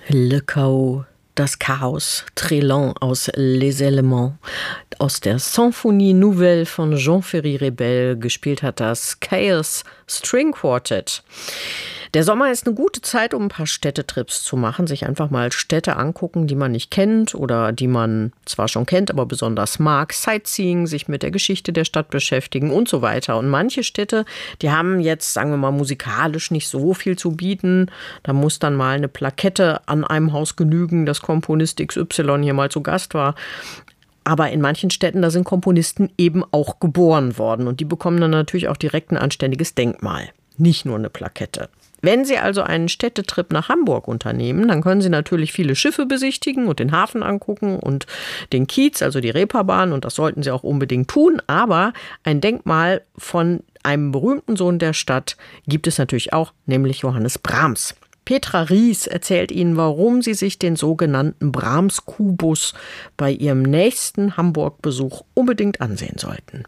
Le Chaos, das Chaos, Trélan aus Les Éléments, aus der Symphonie Nouvelle von Jean-Ferry Rebel, gespielt hat das Chaos String Quartet. Der Sommer ist eine gute Zeit, um ein paar Städtetrips zu machen, sich einfach mal Städte angucken, die man nicht kennt oder die man zwar schon kennt, aber besonders mag. Sightseeing, sich mit der Geschichte der Stadt beschäftigen und so weiter. Und manche Städte, die haben jetzt, sagen wir mal, musikalisch nicht so viel zu bieten. Da muss dann mal eine Plakette an einem Haus genügen, dass Komponist XY hier mal zu Gast war. Aber in manchen Städten, da sind Komponisten eben auch geboren worden. Und die bekommen dann natürlich auch direkt ein anständiges Denkmal. Nicht nur eine Plakette. Wenn Sie also einen Städtetrip nach Hamburg unternehmen, dann können Sie natürlich viele Schiffe besichtigen und den Hafen angucken und den Kiez, also die Reeperbahn, und das sollten Sie auch unbedingt tun. Aber ein Denkmal von einem berühmten Sohn der Stadt gibt es natürlich auch, nämlich Johannes Brahms. Petra Ries erzählt Ihnen, warum Sie sich den sogenannten Brahms-Kubus bei Ihrem nächsten Hamburg-Besuch unbedingt ansehen sollten.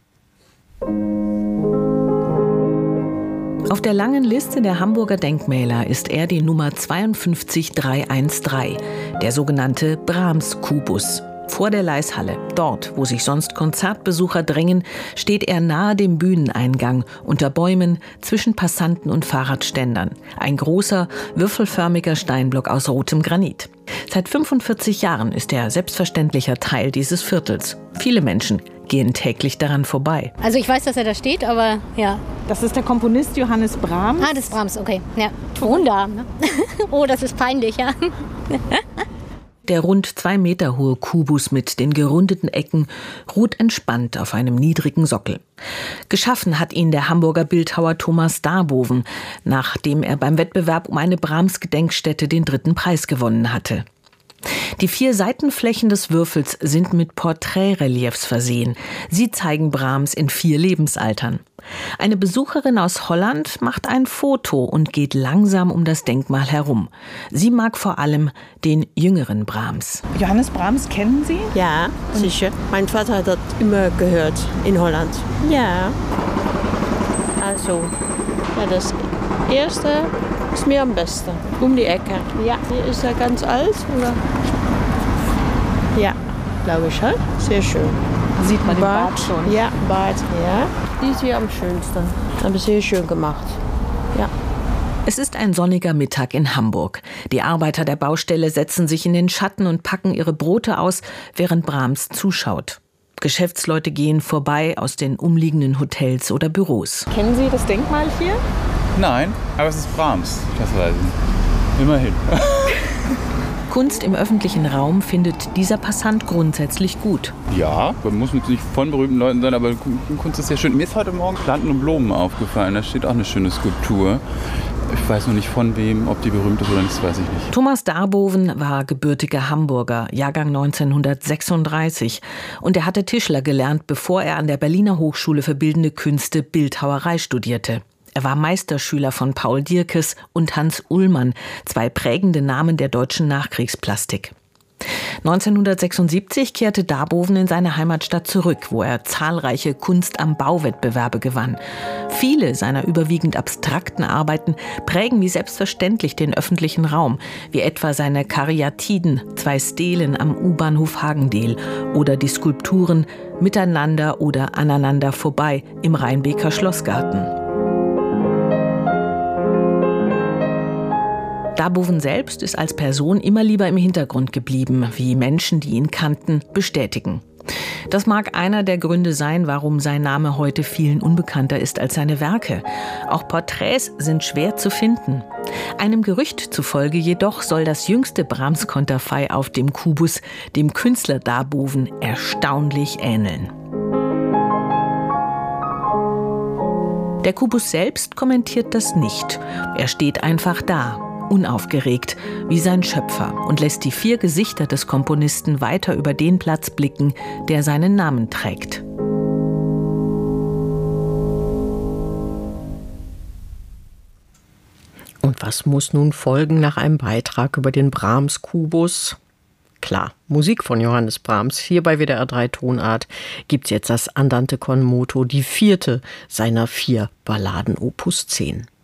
Auf der langen Liste der Hamburger Denkmäler ist er die Nummer 52313, der sogenannte Brahms-Kubus. Vor der Leishalle, dort, wo sich sonst Konzertbesucher drängen, steht er nahe dem Bühneneingang, unter Bäumen, zwischen Passanten und Fahrradständern. Ein großer, würfelförmiger Steinblock aus rotem Granit. Seit 45 Jahren ist er selbstverständlicher Teil dieses Viertels. Viele Menschen gehen täglich daran vorbei. Also ich weiß, dass er da steht, aber ja. Das ist der Komponist Johannes Brahms. Ah, das ist Brahms, okay. Ja. Wunder. Ne? Oh, das ist peinlich, ja. Der rund 2 Meter hohe Kubus mit den gerundeten Ecken ruht entspannt auf einem niedrigen Sockel. Geschaffen hat ihn der Hamburger Bildhauer Thomas Darboven, nachdem er beim Wettbewerb um eine Brahms-Gedenkstätte den 3. Preis gewonnen hatte. Die 4 Seitenflächen des Würfels sind mit Porträtreliefs versehen. Sie zeigen Brahms in 4 Lebensaltern. Eine Besucherin aus Holland macht ein Foto und geht langsam um das Denkmal herum. Sie mag vor allem den jüngeren Brahms. Johannes Brahms kennen Sie? Ja, sicher. Mein Vater hat das immer gehört in Holland. Ja. Also, ja, das erste ist mir am besten. Um die Ecke. Ja, hier ist er ganz alt, oder? Ja, glaube ich, halt. Sehr schön. Sieht man den Bart schon? Ja, Bart, ja. Die ist hier am schönsten. Aber sehr schön gemacht. Ja. Es ist ein sonniger Mittag in Hamburg. Die Arbeiter der Baustelle setzen sich in den Schatten und packen ihre Brote aus, während Brahms zuschaut. Geschäftsleute gehen vorbei aus den umliegenden Hotels oder Büros. Kennen Sie das Denkmal hier? Nein, aber es ist Brahms, das weiß ich. Immerhin. Kunst im öffentlichen Raum findet dieser Passant grundsätzlich gut. Ja, man muss nicht von berühmten Leuten sein, aber Kunst ist sehr schön. Mir ist heute Morgen Planten und Blumen aufgefallen. Da steht auch eine schöne Skulptur. Ich weiß noch nicht von wem, ob die berühmt ist oder nicht, das weiß ich nicht. Thomas Darboven war gebürtiger Hamburger, Jahrgang 1936. Und er hatte Tischler gelernt, bevor er an der Berliner Hochschule für Bildende Künste Bildhauerei studierte. Er war Meisterschüler von Paul Dierkes und Hans Ullmann, 2 prägende Namen der deutschen Nachkriegsplastik. 1976 kehrte Darboven in seine Heimatstadt zurück, wo er zahlreiche Kunst am Bau-Wettbewerbe gewann. Viele seiner überwiegend abstrakten Arbeiten prägen wie selbstverständlich den öffentlichen Raum, wie etwa seine Karyatiden, 2 Stelen am U-Bahnhof Hagendel oder die Skulpturen Miteinander oder Aneinander vorbei im Rheinbeker Schlossgarten. Darboven selbst ist als Person immer lieber im Hintergrund geblieben, wie Menschen, die ihn kannten, bestätigen. Das mag einer der Gründe sein, warum sein Name heute vielen unbekannter ist als seine Werke. Auch Porträts sind schwer zu finden. Einem Gerücht zufolge jedoch soll das jüngste Brahms-Konterfei auf dem Kubus dem Künstler Darboven erstaunlich ähneln. Der Kubus selbst kommentiert das nicht. Er steht einfach da, unaufgeregt, wie sein Schöpfer, und lässt die 4 Gesichter des Komponisten weiter über den Platz blicken, der seinen Namen trägt. Und was muss nun folgen nach einem Beitrag über den Brahms-Kubus? Klar, Musik von Johannes Brahms. Hier bei WDR 3 Tonart gibt's jetzt das Andante con moto, die 4. seiner 4 Balladen Opus 10.